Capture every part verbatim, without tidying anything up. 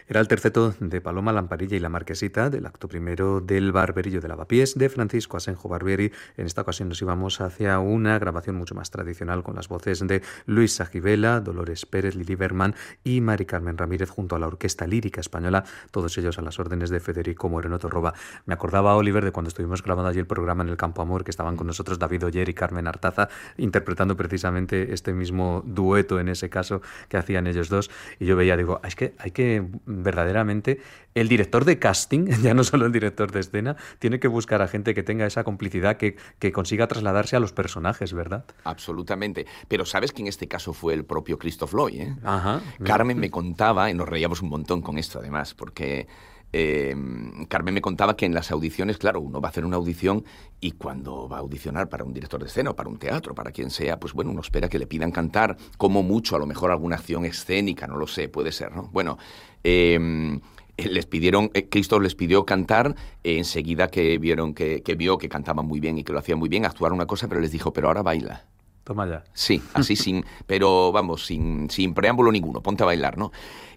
Era el terceto de Paloma Lamparilla y la Marquesita, del acto primero del Barberillo de Lavapiés de Francisco Asenjo Barbieri. En esta ocasión nos íbamos hacia una grabación mucho más tradicional con las voces de Luis Sajivela, Dolores Pérez, Lili Berman y Mari Carmen Ramírez junto a la Orquesta Lírica Española, todos ellos a las órdenes de Federico Moreno Torroba. Me acordaba, Oliver, de cuando estuvimos grabando allí el programa en el Campo Amor, que estaban con nosotros David Oyer y Carmen Artaza, interpretando precisamente este mismo dueto en ese caso que hacían ellos dos. Y yo veía, digo, es que hay que verdaderamente, el director de casting, ya no solo el director de escena, tiene que buscar a gente que tenga esa complicidad, que, que consiga trasladarse a los personajes, ¿verdad? Absolutamente. Pero sabes que en este caso fue el propio Christoph Loy, ¿eh? Ajá. Carmen me contaba, y nos reíamos un montón con esto además, porque eh, Carmen me contaba que en las audiciones, claro, uno va a hacer una audición y cuando va a audicionar para un director de escena o para un teatro, para quien sea, pues bueno, uno espera que le pidan cantar, como mucho, a lo mejor alguna acción escénica, no lo sé, puede ser, ¿no? Bueno, eh, les pidieron, eh, Christoph les pidió cantar, eh, enseguida que vieron que, que vio que cantaban muy bien y que lo hacían muy bien, actuaron una cosa, pero les dijo, pero ahora baila. Toma ya. Sí, así sin, pero vamos, sin, sin preámbulo ninguno, ponte a bailar, ¿no?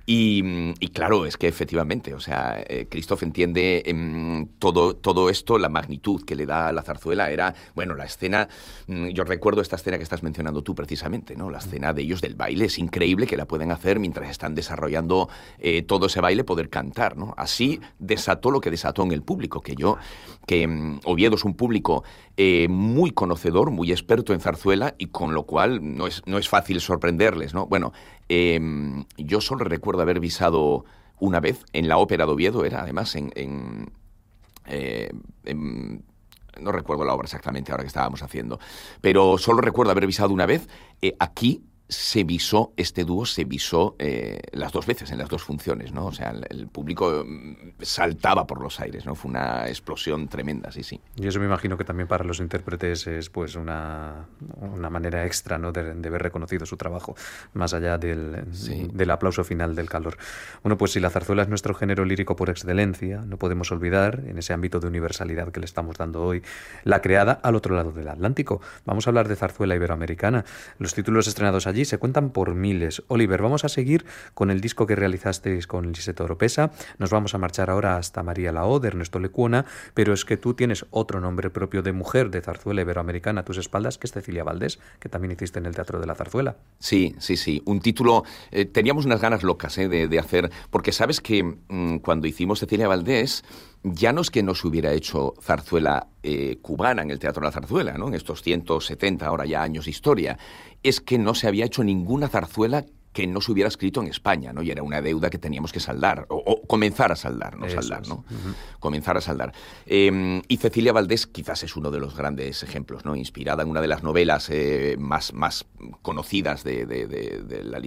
Y, y claro, es que efectivamente, o sea, eh, Christoph entiende eh, todo, todo esto, la magnitud que le da a la zarzuela era, bueno, la escena, mm, yo recuerdo esta escena que estás mencionando tú precisamente, ¿no? La escena de ellos del baile, es increíble que la pueden hacer mientras están desarrollando eh, todo ese baile, poder cantar, ¿no? Así desató lo que desató en el público, que yo, que mm, Oviedo es un público eh, muy conocedor, muy experto en zarzuela y con lo cual no es, no es fácil sorprenderles, ¿no? Bueno, eh, yo solo recuerdo haber visado una vez en la Ópera de Oviedo, era además en, en, eh, en no recuerdo la obra exactamente ahora que estábamos haciendo, pero solo recuerdo haber visado una vez. Eh, aquí se visó, este dúo se visó eh, las dos veces, en las dos funciones, ¿no? O sea, el, el público saltaba por los aires, ¿no? Fue una explosión tremenda, sí, sí. Y eso me imagino que también para los intérpretes es pues una, una manera extra, ¿no? de, de ver reconocido su trabajo, más allá del, sí. del aplauso final del calor. Bueno, pues si la zarzuela es nuestro género lírico por excelencia, no podemos olvidar, en ese ámbito de universalidad que le estamos dando hoy, la creada al otro lado del Atlántico. Vamos a hablar de zarzuela iberoamericana. Los títulos estrenados allí se cuentan por miles. Oliver, vamos a seguir con el disco que realizasteis con Liseto Oropesa. Nos vamos a marchar ahora hasta María Lao, de Ernesto Lecuona, pero es que tú tienes otro nombre propio de mujer de zarzuela iberoamericana a tus espaldas, que es Cecilia Valdés, que también hiciste en el Teatro de la Zarzuela. Sí, sí, sí. Un título... Eh, teníamos unas ganas locas eh, de, de hacer... Porque sabes que mmm, cuando hicimos Cecilia Valdés, ya no es que no se hubiera hecho zarzuela eh, cubana en el Teatro de la Zarzuela, ¿no? En estos ciento setenta, ahora ya años de historia, es que no se había hecho ninguna zarzuela que no se hubiera escrito en España, ¿no? Y era una deuda que teníamos que saldar, o, o comenzar a saldar, no Eso saldar, ¿no? Es. Uh-huh. Comenzar a saldar. Eh, y Cecilia Valdés quizás es uno de los grandes ejemplos, ¿no? Inspirada en una de las novelas eh, más, más conocidas de, de, de, de la